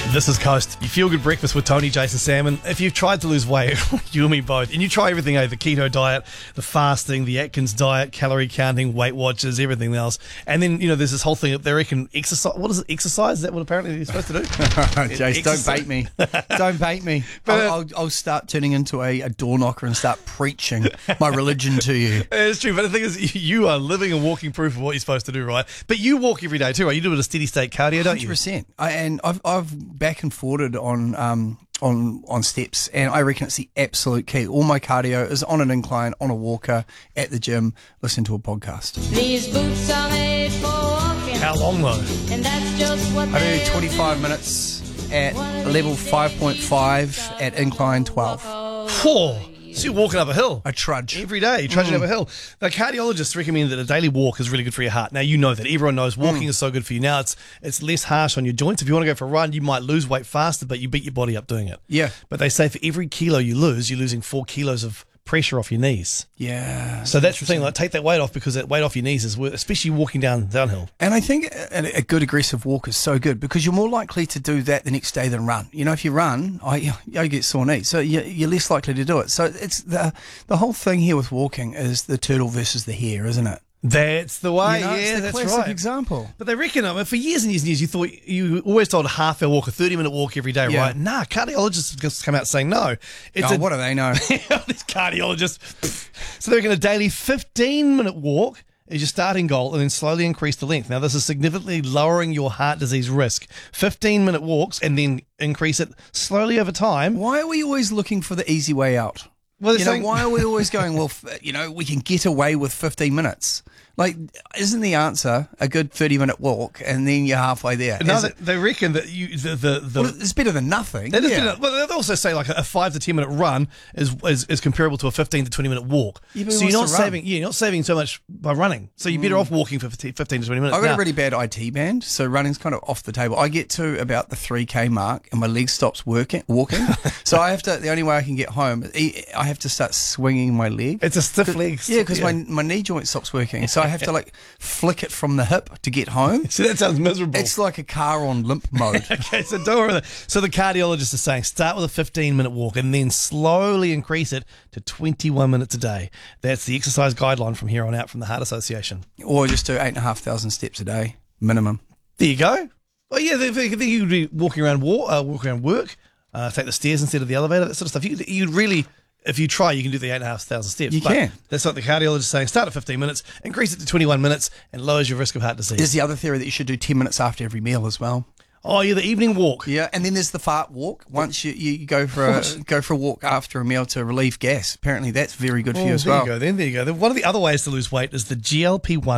This is Coast. You feel good breakfast with Tony, Jason, Salmon. If you've tried to lose weight, you and me both, and you try everything, the keto diet, the fasting, the Atkins diet, calorie counting, Weight Watchers, everything else, and then, there's this whole thing that they reckon exercise. What is it? Exercise? Is that what apparently you're supposed to do? Jace, don't bait me. Don't bait me. I'll start turning into a door knocker and start preaching my religion to you. It's true, but the thing is, you are living and walking proof of what you're supposed to do, right? But you walk every day too, right? You do a steady state cardio, don't you? 100%. And I've back and forwarded on steps, and I reckon it's the absolute key. All my cardio is on an incline, on a walker, at the gym, listening to a podcast. These boots are made for walking. How long though? And that's just what I do 25 minutes at level 5.5 at incline 12. Four. So you're walking up a hill. I trudge. Every day, trudging up a hill. The cardiologists recommend that a daily walk is really good for your heart. Now, you know that. Everyone knows walking is so good for you. Now, it's less harsh on your joints. If you want to go for a run, you might lose weight faster, but you beat your body up doing it. Yeah. But they say for every kilo you lose, you're losing 4 kilos of pressure off your knees. Yeah. So that's the thing. Like, take that weight off, because that weight off your knees is worth, especially walking downhill. And I think a good aggressive walk is so good, because you're more likely to do that the next day than run. If you run, I get sore knees, so you're less likely to do it. So it's the whole thing here with walking is the turtle versus the hare, isn't it? That's the way. It's the that's classic right. example. But they reckon, for years and years and years, you always told a half-hour walk, a 30-minute walk every day, right? Nah, cardiologists have just come out saying no. What do they know? These cardiologists. So they're reckon a daily 15-minute walk is your starting goal, and then slowly increase the length. Now, this is significantly lowering your heart disease risk. 15-minute walks, and then increase it slowly over time. Why are we always looking for the easy way out? Well, why are we always going, we can get away with 15 minutes? Like, isn't the answer a good 30-minute walk and then you're halfway there? No, they reckon that it's better than nothing. That is better. Well, they also say like a 5 to 10 minute run is comparable to a 15 to 20 minute walk. So you're not saving so much by running. So you're better off walking for 15 to 20 minutes. I've got a really bad IT band, so running's kind of off the table. I get to about the 3K mark and my leg stops walking. So I have to. The only way I can get home, I have to start swinging my leg. It's a stiff leg. Yeah, because my knee joint stops working. So I have to flick it from the hip to get home. So that sounds miserable. It's like a car on limp mode. Okay, so don't worry about that. So the cardiologist is saying start with a 15-minute walk and then slowly increase it to 21 minutes a day. That's the exercise guideline from here on out from the Heart Association. Or just do 8,500 steps a day, minimum. There you go. Well, yeah, you'd be walking around work, take the stairs instead of the elevator, that sort of stuff. You'd really... If you try, you can do the 8,500 steps. You can. That's what the cardiologist is saying. Start at 15 minutes, increase it to 21 minutes, and lowers your risk of heart disease. There's the other theory that you should do 10 minutes after every meal as well. Oh, yeah, the evening walk. Yeah, and then there's the fart walk. Once you go for a walk after a meal to relieve gas. Apparently that's very good for you as well. There you go. One of the other ways to lose weight is the GLP-1